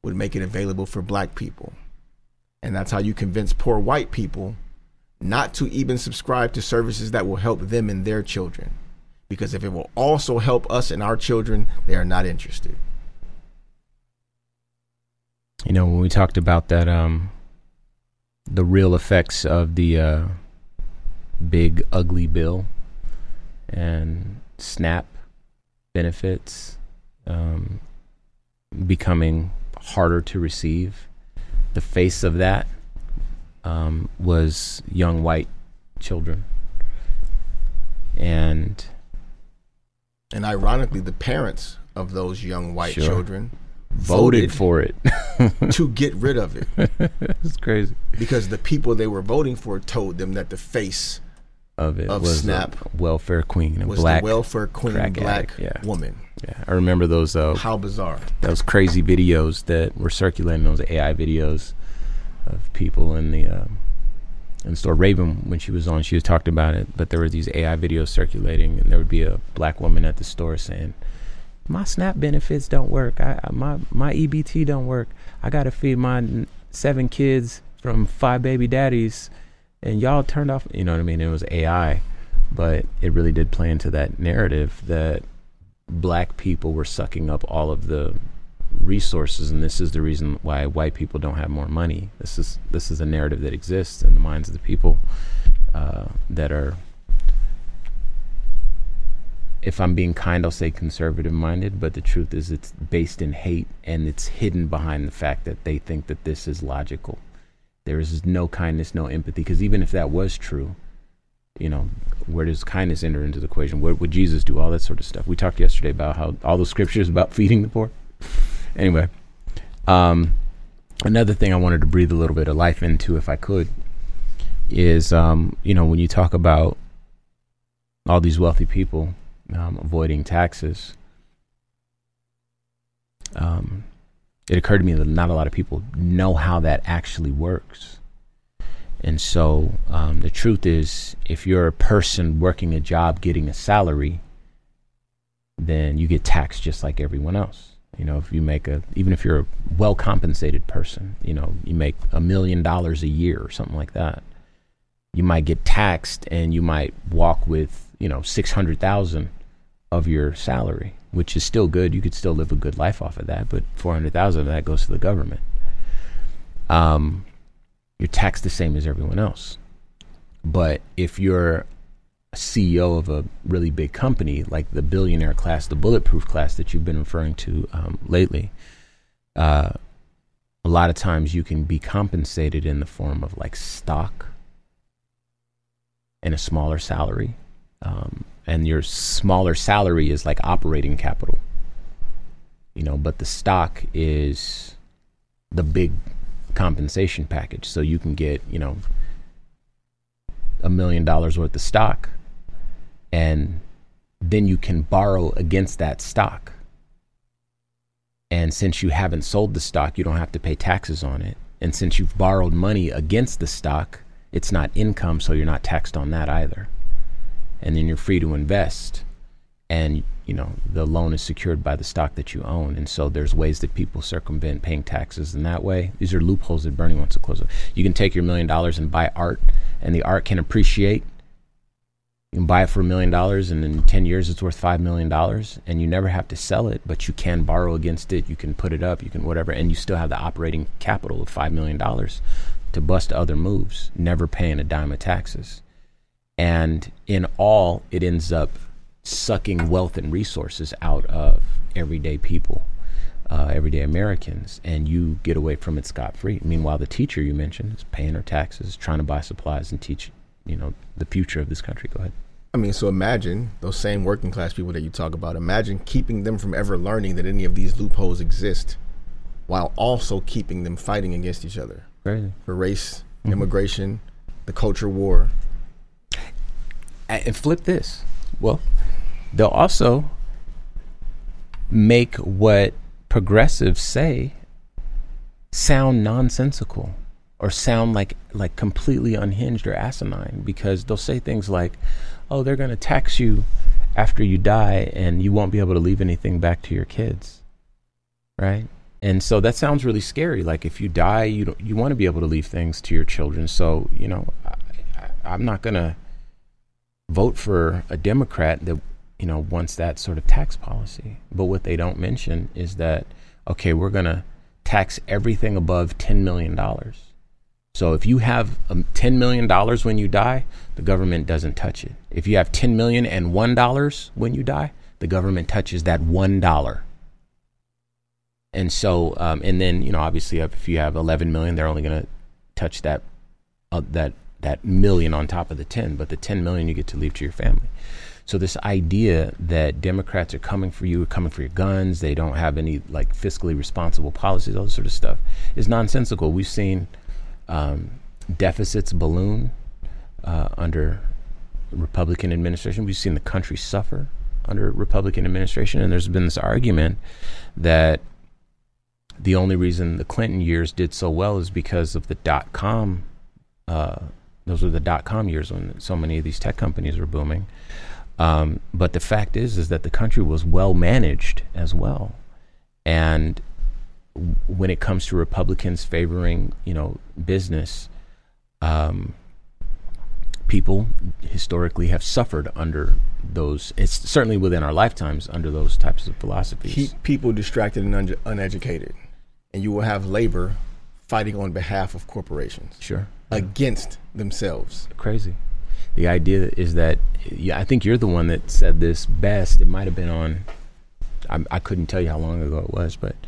would make it available for black people. And that's how you convince poor white people not to even subscribe to services that will help them and their children. Because if it will also help us and our children, they are not interested. You know, when we talked about that, the real effects of the big ugly bill and SNAP benefits becoming harder to receive, the face of that was young white children. And ironically, the parents of those young white children voted for it to get rid of it. It's crazy. Because the people they were voting for told them that the face of it was SNAP welfare queen, was black the welfare queen, black woman. Yeah, I remember those. How bizarre! Those crazy videos that were circulating, those AI videos of people in the store. Raven, when she was on, she was talked about it, but there were these AI videos circulating, and there would be a black woman at the store saying, "My SNAP benefits don't work. My EBT don't work. I got to feed my 7 kids from 5 baby daddies, and y'all turned off." You know what I mean? It was AI, but it really did play into that narrative that black people were sucking up all of the resources, and this is the reason why white people don't have more money. This is a narrative that exists in the minds of the people that are, if I'm being kind, I'll say conservative minded, but the truth is it's based in hate, and it's hidden behind the fact that they think that this is logical. There is no kindness, no empathy, because even if that was true, you know, where does kindness enter into the equation? What would Jesus do? All that sort of stuff. We talked yesterday about how all those scriptures about feeding the poor. Anyway, another thing I wanted to breathe a little bit of life into, if I could, is, you know, when you talk about all these wealthy people avoiding taxes, it occurred to me that not a lot of people know how that actually works. And so the truth is, if you're a person working a job, getting a salary, then you get taxed just like everyone else. You know, if you make even if you're a well-compensated person, you know, you make $1 million a year or something like that, you might get taxed, and you might walk with, you know, 600,000 of your salary, which is still good. You could still live a good life off of that, but 400,000 of that goes to the government. You're taxed the same as everyone else. But if you're a CEO of a really big company, like the billionaire class, the bulletproof class that you've been referring to lately, a lot of times you can be compensated in the form of like stock and a smaller salary. And your smaller salary is like operating capital, you know, but the stock is the big compensation package. So you can get, you know, $1 million worth of stock, and then you can borrow against that stock. And since you haven't sold the stock, you don't have to pay taxes on it. And since you've borrowed money against the stock, it's not income, so you're not taxed on that either. And then you're free to invest, and you know the loan is secured by the stock that you own. And so there's ways that people circumvent paying taxes in that way. These are loopholes that Bernie wants to close up. You can take your $1 million and buy art, and the art can appreciate. You can buy it for $1 million, and in 10 years it's worth $5 million, and you never have to sell it, but you can borrow against it. You can put it up, you can whatever, and you still have the operating capital of $5 million to bust other moves, never paying a dime of taxes. And in all, it ends up sucking wealth and resources out of everyday people, everyday Americans, and you get away from it scot-free. Meanwhile, the teacher you mentioned is paying her taxes, trying to buy supplies and teach, you know, the future of this country. Go ahead. I mean, so imagine those same working class people that you talk about. Imagine keeping them from ever learning that any of these loopholes exist, while also keeping them fighting against each other. Crazy. For race, immigration, the culture war. And flip this. Well, they'll also make what progressives say sound nonsensical or sound like completely unhinged or asinine, because they'll say things like, oh, they're going to tax you after you die and you won't be able to leave anything back to your kids, right? And so that sounds really scary. Like if you die, you want to be able to leave things to your children. So, I'm not going to vote for a Democrat that, wants that sort of tax policy. But what they don't mention is that, okay, we're going to tax everything above $10 million. So if you have $10 million when you die, the government doesn't touch it. If you have $10 million and $1 when you die, the government touches that $1. And so, and then, obviously if you have 11 million, they're only going to touch that million on top of the 10, but the 10 million you get to leave to your family. So this idea that Democrats are coming for you, coming for your guns, they don't have any like fiscally responsible policies, all this sort of stuff is nonsensical. We've seen deficits balloon under Republican administration. We've seen the country suffer under Republican administration. And there's been this argument that the only reason the Clinton years did so well is because of the dot-com. Those were the dot-com years when so many of these tech companies were booming. But the fact is that the country was well managed as well. And when it comes to Republicans favoring, business, people historically have suffered under those. It's certainly within our lifetimes under those types of philosophies. Keep people distracted and uneducated, and you will have labor fighting on behalf of corporations. Sure. Against themselves. Crazy. The idea is that, I think you're the one that said this best. It might have been on, I couldn't tell you how long ago it was, but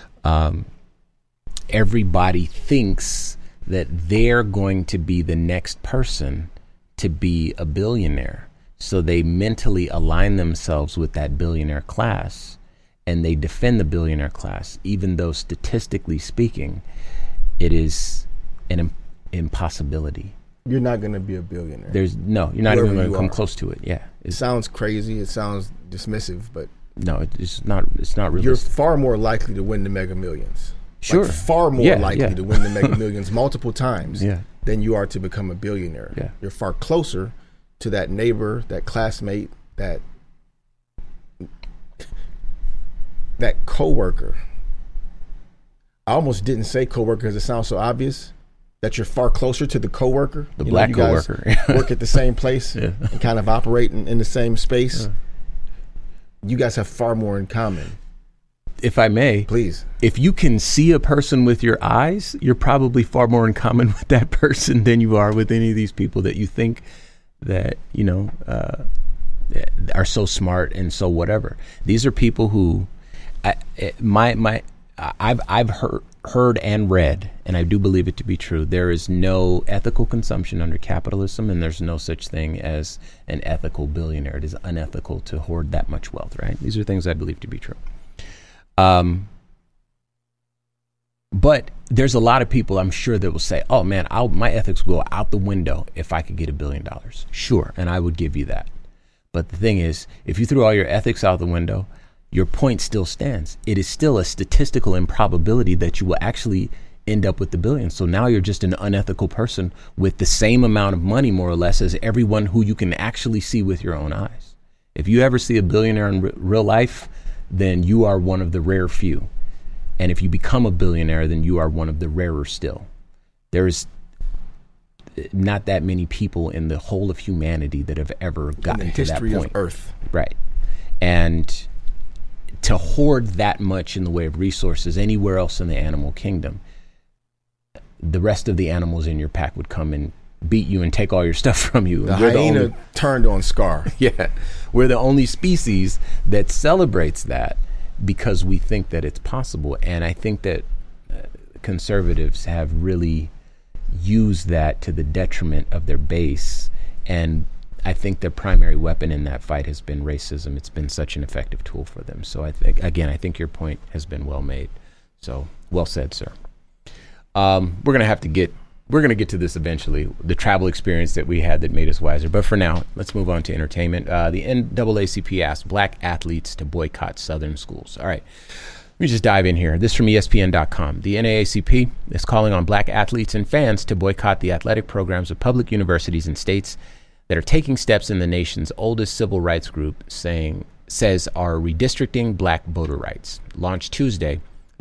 everybody thinks that they're going to be the next person to be a billionaire. So they mentally align themselves with that billionaire class, and they defend the billionaire class, even though statistically speaking, it is an impossibility. You're not going to be a billionaire. You're not even going to come close to it. Yeah. It sounds crazy. It sounds dismissive, but no, it's not realistic. You're far more likely to win the Mega Millions. Sure. Like far more likely to win the Mega Millions multiple times than you are to become a billionaire. Yeah. You're far closer to that neighbor, that classmate, that coworker. I almost didn't say coworker because it sounds so obvious. That you're far closer to the coworker, the black coworker, work at the same place and kind of operate in the same space. You guys have far more in common. If I may, please. If you can see a person with your eyes, you're probably far more in common with that person than you are with any of these people that you think that are so smart and so whatever. These are people who, I've heard and read, and I do believe it to be true, there is no ethical consumption under capitalism, and there's no such thing as an ethical billionaire. It is unethical to hoard that much wealth, right? These are things I believe to be true. But there's a lot of people, I'm sure, that will say, oh man, my ethics will go out the window if I could get $1 billion. Sure, and I would give you that. But the thing is, if you threw all your ethics out the window, your point still stands. It is still a statistical improbability that you will actually end up with the billion. So now you're just an unethical person with the same amount of money, more or less, as everyone who you can actually see with your own eyes. If you ever see a billionaire in real life, then you are one of the rare few. And if you become a billionaire, then you are one of the rarer still. There's not that many people in the whole of humanity that have ever gotten to that point. In the history of Earth. Right. And to hoard that much in the way of resources anywhere else in the animal kingdom, the rest of the animals in your pack would come and beat you and take all your stuff from you. The hyena turned on Scar. Yeah. We're the only species that celebrates that because we think that it's possible. And I think that conservatives have really used that to the detriment of their base. And I think their primary weapon in that fight has been racism. It's been such an effective tool for them. So I think your point has been well made. So well said, sir. We're going to get to this eventually, the travel experience that we had that made us wiser. But for now, let's move on to entertainment. The NAACP asked black athletes to boycott Southern schools. All right, let me just dive in here. This is from ESPN.com. The NAACP is calling on black athletes and fans to boycott the athletic programs of public universities and states that are taking steps in the nation's oldest civil rights group says are redistricting black voter rights. Launched Tuesday,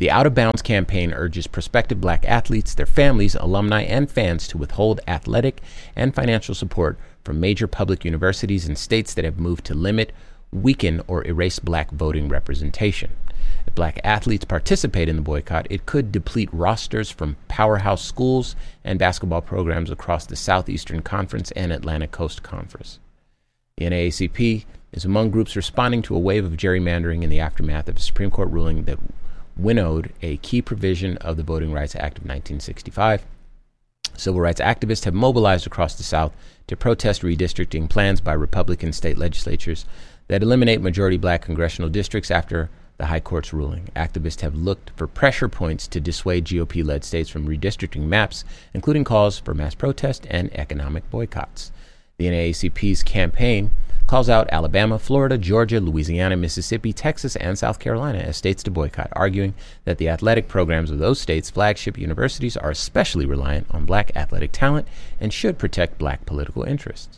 The Out of Bounds campaign urges prospective black athletes, their families, alumni, and fans to withhold athletic and financial support from major public universities in states that have moved to limit, weaken, or erase black voting representation. If black athletes participate in the boycott, it could deplete rosters from powerhouse schools and basketball programs across the Southeastern Conference and Atlantic Coast Conference. The NAACP is among groups responding to a wave of gerrymandering in the aftermath of a Supreme Court ruling that winnowed a key provision of the Voting Rights Act of 1965. Civil rights activists have mobilized across the South to protest redistricting plans by Republican state legislatures that eliminate majority black congressional districts after the High Court's ruling. Activists have looked for pressure points to dissuade GOP-led states from redistricting maps, including calls for mass protest and economic boycotts. The NAACP's campaign calls out Alabama, Florida, Georgia, Louisiana, Mississippi, Texas, and South Carolina as states to boycott, arguing that the athletic programs of those states' flagship universities are especially reliant on black athletic talent and should protect black political interests.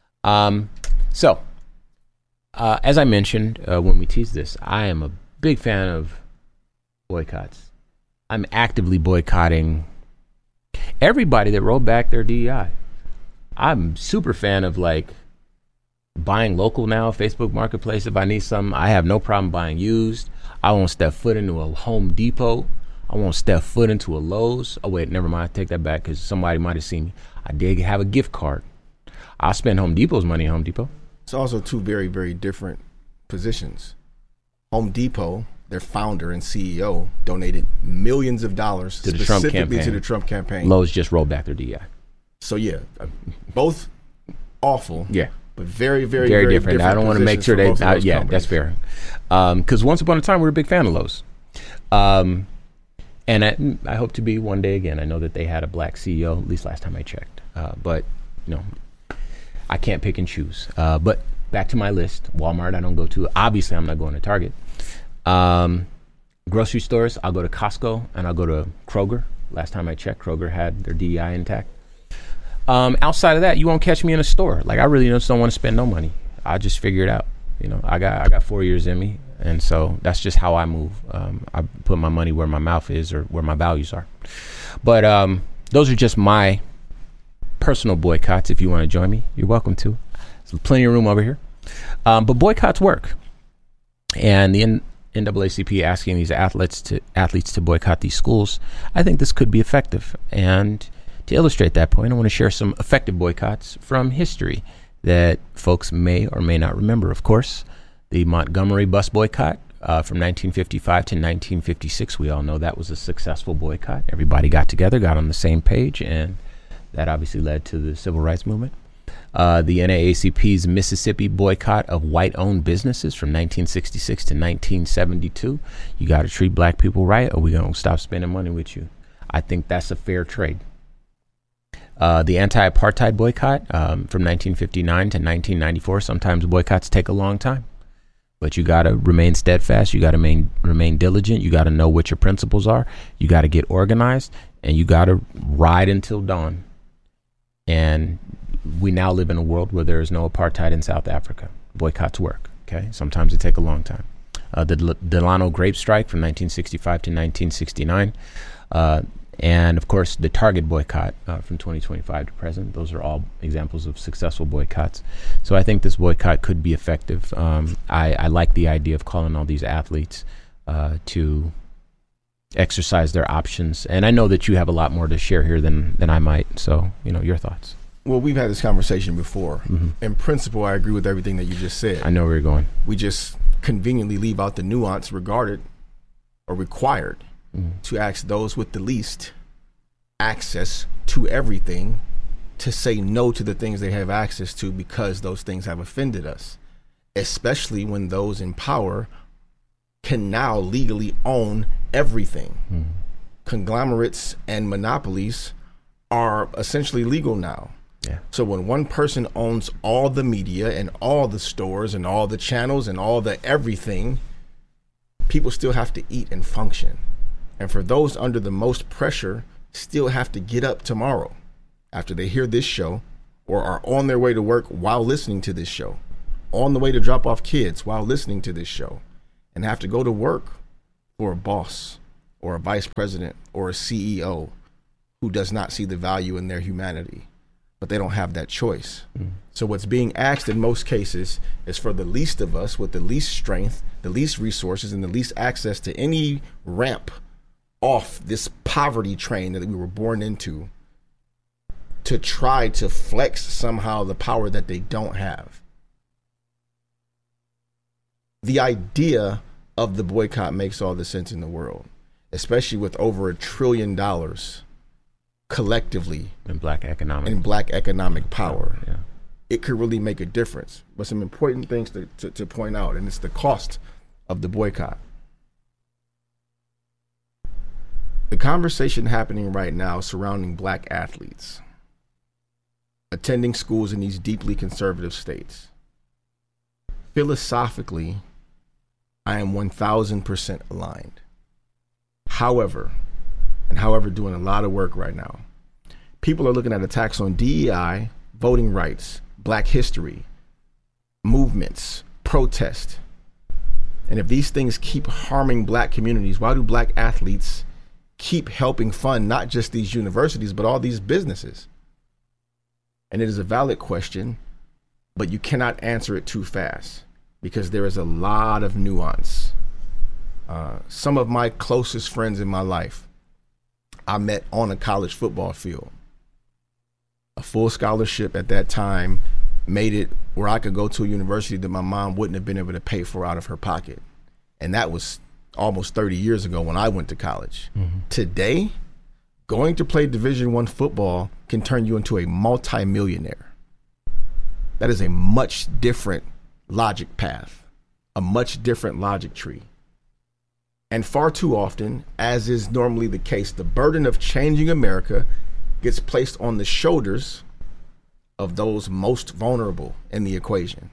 As I mentioned when we teased this, I am a big fan of boycotts. I'm actively boycotting everybody that rolled back their DEI. I'm super fan of like buying local now, Facebook Marketplace. If I need something, I have no problem buying used. I won't step foot into a Home Depot. I won't step foot into a Lowe's. Oh wait, never mind. I take that back because somebody might have seen me. I did have a gift card. I'll spend Home Depot's money at Home Depot. It's also two very, very different positions. Home Depot, their founder and CEO, donated millions of dollars to the Trump campaign. To the Trump campaign. Lowe's just rolled back their DEI. So yeah, both awful. Yeah, but very, very, very different. I don't want to make sure they. Yeah, companies. That's fair. Because once upon a time we were a big fan of Lowe's, and I hope to be one day again. I know that they had a black CEO, at least last time I checked. But you know, I can't pick and choose. But back to my list. Walmart I don't go to. Obviously, I'm not going to Target. Grocery stores, I'll go to Costco and I'll go to Kroger. Last time I checked, Kroger had their DEI intact. Outside of that, you won't catch me in a store. Like, I really just don't want to spend no money. I just figure it out. You know, I got 4 years in me, and so that's just how I move. I put my money where my mouth is or where my values are. But those are just my personal boycotts. If you want to join me, you're welcome to. There's plenty of room over here. But boycotts work. And the NAACP asking these athletes to boycott these schools, I think this could be effective. And to illustrate that point, I want to share some effective boycotts from history that folks may or may not remember. Of course, the Montgomery bus boycott from 1955 to 1956. We all know that was a successful boycott. Everybody got together, got on the same page, and that obviously led to the civil rights movement. The NAACP's Mississippi boycott of white-owned businesses from 1966 to 1972. You got to treat black people right, or we're going to stop spending money with you. I think that's a fair trade. The anti-apartheid boycott from 1959 to 1994. Sometimes boycotts take a long time, but you got to remain steadfast. You got to remain diligent. You got to know what your principles are. You got to get organized, and you got to ride until dawn. And we now live in a world where there is no apartheid in South Africa. Boycotts work. Okay, sometimes it take a long time. The Delano grape strike from 1965 to 1969. And of course, the Target boycott from 2025 to present. Those are all examples of successful boycotts. So I think this boycott could be effective. I like the idea of calling all these athletes to exercise their options. And I know that you have a lot more to share here than I might. So, you know, your thoughts. Well, we've had this conversation before. Mm-hmm. In principle, I agree with everything that you just said. I know where you're going. We just conveniently leave out the nuance regarded or required to ask those with the least access to everything to say no to the things they have access to because those things have offended us, especially when those in power can now legally own everything. Conglomerates and monopolies are essentially legal now. Yeah. So when one person owns all the media and all the stores and all the channels and all the everything, people still have to eat and function. And for those under the most pressure, still have to get up tomorrow after they hear this show or are on their way to work while listening to this show, on the way to drop off kids while listening to this show, and have to go to work for a boss or a vice president or a CEO who does not see the value in their humanity, but they don't have that choice. So what's being asked in most cases is for the least of us with the least strength, the least resources, and the least access to any ramp off this poverty train that we were born into, to try to flex somehow the power that they don't have. The idea of the boycott makes all the sense in the world, especially with over $1 trillion collectively in black economic power. Yeah. It could really make a difference. But some important things to point out, and it's the cost of the boycott. The conversation happening right now surrounding black athletes attending schools in these deeply conservative states. Philosophically, I am 1000% aligned. However, doing a lot of work right now, people are looking at attacks on DEI, voting rights, black history, movements, protest. And if these things keep harming black communities, why do black athletes keep helping fund not just these universities, but all these businesses? And it is a valid question, but you cannot answer it too fast because there is a lot of nuance. Some of my closest friends in my life, I met on a college football field. A full scholarship at that time made it where I could go to a university that my mom wouldn't have been able to pay for out of her pocket. And that was almost 30 years ago when I went to college. Mm-hmm. Today, going to play Division I football can turn you into a multimillionaire. That is a much different logic path, a much different logic tree. And far too often, as is normally the case, the burden of changing America gets placed on the shoulders of those most vulnerable in the equation.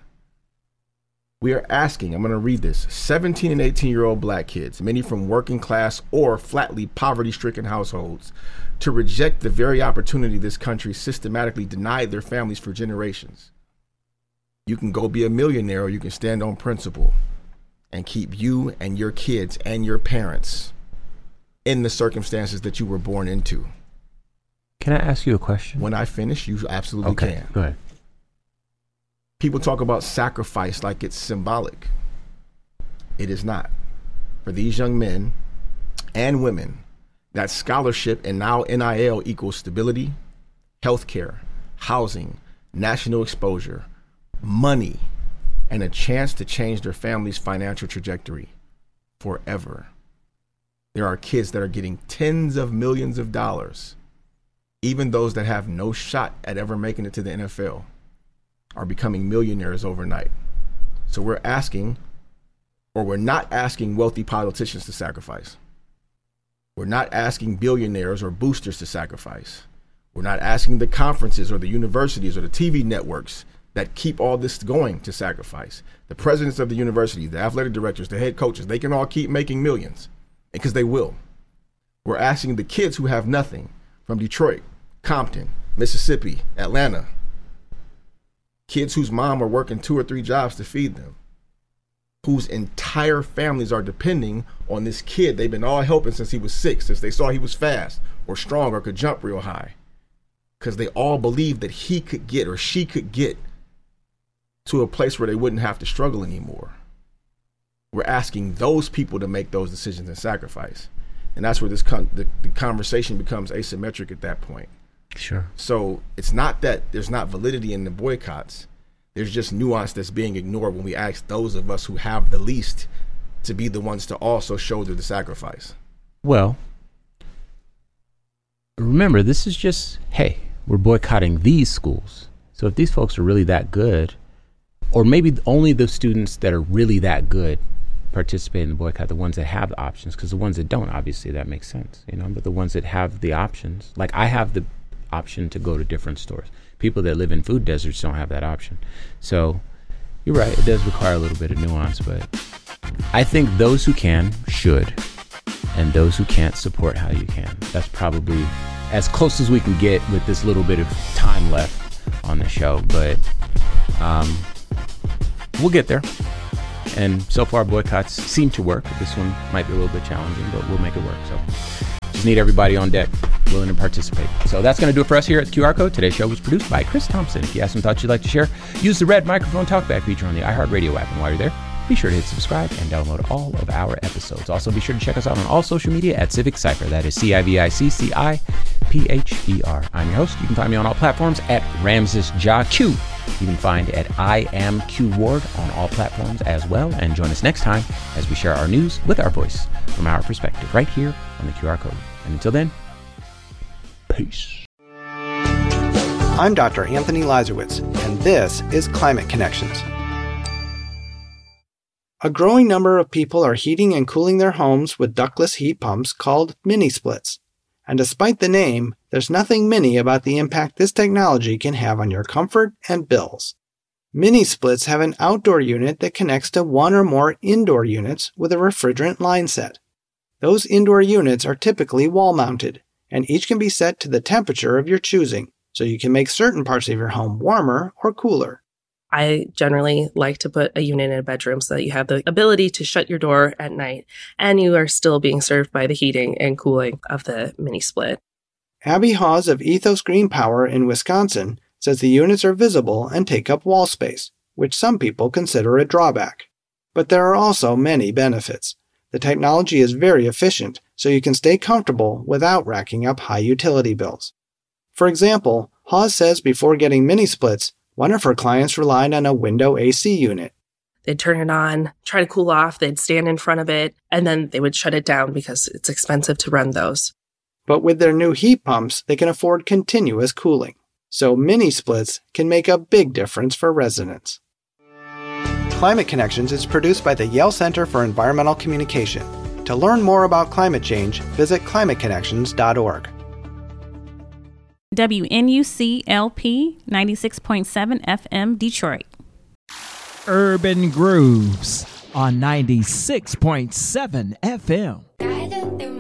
We are asking, I'm going to read this, 17 and 18-year-old black kids, many from working class or flatly poverty-stricken households, to reject the very opportunity this country systematically denied their families for generations. You can go be a millionaire or you can stand on principle and keep you and your kids and your parents in the circumstances that you were born into. Can I ask you a question? When I finish, you absolutely can. Go ahead. People talk about sacrifice like it's symbolic. It is not. For these young men and women, that scholarship and now NIL equals stability, healthcare, housing, national exposure, money, and a chance to change their family's financial trajectory forever. There are kids that are getting tens of millions of dollars. Even those that have no shot at ever making it to the NFL are becoming millionaires overnight. So we're asking, or we're not asking wealthy politicians to sacrifice. We're not asking billionaires or boosters to sacrifice. We're not asking the conferences or the universities or the TV networks that keep all this going to sacrifice. The presidents of the university, the athletic directors, the head coaches, they can all keep making millions because they will. We're asking the kids who have nothing from Detroit, Compton, Mississippi, Atlanta, kids whose mom are working 2 or 3 jobs to feed them, whose entire families are depending on this kid they've been all helping since he was 6, since they saw he was fast or strong or could jump real high, because they all believed that he could get or she could get to a place where they wouldn't have to struggle anymore. We're asking those people to make those decisions and sacrifice. And that's where the conversation becomes asymmetric at that point. Sure. So it's not that there's not validity in the boycotts. There's just nuance that's being ignored when we ask those of us who have the least to be the ones to also shoulder the sacrifice. Well, remember, this is just, hey, we're boycotting these schools. So if these folks are really that good, or maybe only the students that are really that good participate in the boycott, the ones that have the options, because the ones that don't, obviously that makes sense, but the ones that have the options, like I have the option to go to different stores. People that live in food deserts don't have that option. So you're right, it does require a little bit of nuance, but I think those who can should, and those who can't support how you can. That's probably as close as we can get with this little bit of time left on the show, but we'll get there. And so far, boycotts seem to work. This one might be a little bit challenging, but we'll make it work. So just need everybody on deck willing to participate. So that's going to do it for us here at the QR Code. Today's show was produced by Chris Thompson. If you have some thoughts you'd like to share, use the red microphone talkback feature on the iHeartRadio app. And while you're there, be sure to hit subscribe and download all of our episodes. Also, be sure to check us out on all social media at Civic Cypher. That is CIVICCIPHER. I'm your host. You can find me on all platforms at Ramses Ja Q. You can find at I Am Q Ward on all platforms as well. And join us next time as we share our news with our voice from our perspective right here on the QR Code. And until then, peace. I'm Dr. Anthony Lazarowitz, and this is Climate Connections. A growing number of people are heating and cooling their homes with ductless heat pumps called mini-splits. And despite the name, there's nothing mini about the impact this technology can have on your comfort and bills. Mini-splits have an outdoor unit that connects to one or more indoor units with a refrigerant line set. Those indoor units are typically wall-mounted, and each can be set to the temperature of your choosing, so you can make certain parts of your home warmer or cooler. I generally like to put a unit in a bedroom so that you have the ability to shut your door at night and you are still being served by the heating and cooling of the mini split. Abby Hawes of Ethos Green Power in Wisconsin says the units are visible and take up wall space, which some people consider a drawback. But there are also many benefits. The technology is very efficient, so you can stay comfortable without racking up high utility bills. For example, Hawes says before getting mini splits, one of her clients relied on a window AC unit. They'd turn it on, try to cool off, they'd stand in front of it, and then they would shut it down because it's expensive to run those. But with their new heat pumps, they can afford continuous cooling. So mini splits can make a big difference for residents. Climate Connections is produced by the Yale Center for Environmental Communication. To learn more about climate change, visit climateconnections.org. WNUC-LP 96.7 FM Detroit. Urban Grooves on 96.7 FM.